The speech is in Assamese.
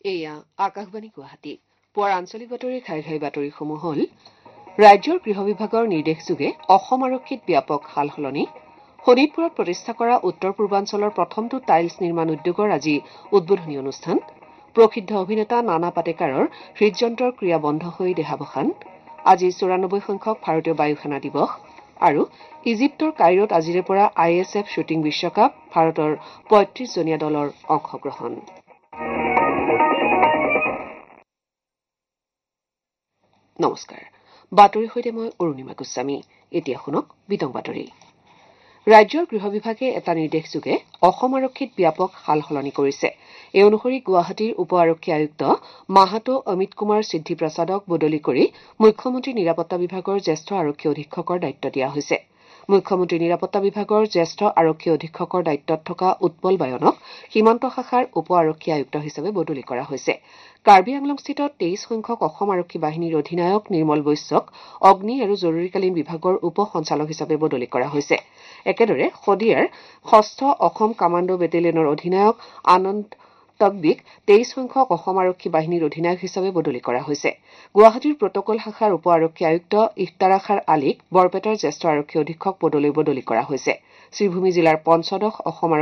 এয়া আকাশবাণী গুৱাহাটী পুৱাৰ আঞ্চলিক বাতৰিৰ ঘাই ঘাই বাতৰিসমূহ হ'ল ৰাজ্যৰ গৃহ বিভাগৰ নিৰ্দেশযোগে অসম আৰক্ষীত ব্যাপক সালসলনি শোণিতপুৰত প্ৰতিষ্ঠা কৰা উত্তৰ পূৰ্বাঞ্চলৰ প্ৰথমটো টাইলছ নিৰ্মাণ উদ্যোগৰ আজি উদ্বোধনী অনুষ্ঠান প্ৰসিদ্ধ অভিনেতা নানা পাটেকাৰৰ হৃদযন্ত্ৰৰ ক্ৰিয়া বন্ধ হৈ দেহাৱসান আজি ৯৪ সংখ্যক ভাৰতীয় বায়ু সেনা দিৱস আৰু ইজিপ্তৰ কাইৰোত আজিৰে পৰা ISF শ্বুটিং বিশ্বকাপ ভাৰতৰ ৩৫জনীয়া দলৰ অংশগ্ৰহণ নমস্কাৰ বাতৰিৰ সৈতে মই অৰুণিমা গোস্বামী এতিয়া শুনক বিতং বাতৰি ৰাজ্যৰ গৃহ বিভাগে এটা নিৰ্দেশযোগে অসম আৰক্ষীত ব্যাপক সালসলনি কৰিছে এই অনুসৰি গুৱাহাটীৰ উপ আৰক্ষী আয়ুক্ত মাহাতো অমিত কুমাৰ সিদ্ধি প্ৰসাদক বদলি কৰি মুখ্যমন্ত্ৰী নিৰাপত্তা বিভাগৰ জ্যেষ্ঠ আৰক্ষী অধীক্ষকৰ দায়িত্ব দিয়া হৈছে মুখ্যমন্ত্ৰী নিৰাপত্তা বিভাগৰ জ্যেষ্ঠ আৰক্ষী অধীক্ষকৰ দায়িত্বত থকা উৎপল বায়নক সীমান্ত শাখাৰ উপ আৰক্ষী আয়ুক্ত হিচাপে বদলি কৰা হৈছে কাৰ্বি আংলংস্থিত ২৩ সংখ্যক অসম আৰক্ষী বাহিনীৰ অধিনায়ক নিৰ্মল বৈশ্যক অগ্নি আৰু জৰুৰীকালীন বিভাগৰ উপ সঞ্চালক হিচাপে বদলি কৰা হৈছে একেদৰে শদিয়াৰ ৬ষ্ঠ অসম কামাণ্ডো বেটেলিয়নৰ অধিনায়ক আনন্দ তকবিক ২৩ সংখ্যক অসম আৰক্ষী বাহিনীৰ অধিনায়ক হিচাপে বদলি কৰা হৈছে গুৱাহাটীৰ প্ৰটকল শাখাৰ উপ আৰক্ষী আয়ুক্ত ইফতাৰাখাৰ আলীক বৰপেটাৰ জ্যেষ্ঠ আৰক্ষী অধীক্ষক পদলৈ বদলি কৰা হৈছে শ্ৰীভূমি জিলাৰ পঞ্চদশ অসম